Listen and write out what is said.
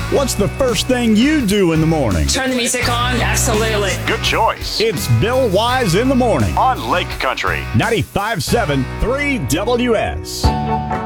What's the first thing you do in the morning? Turn the music on? Absolutely. Good choice. It's Bill Wise in the morning On Lake Country. 95.7 3 WS.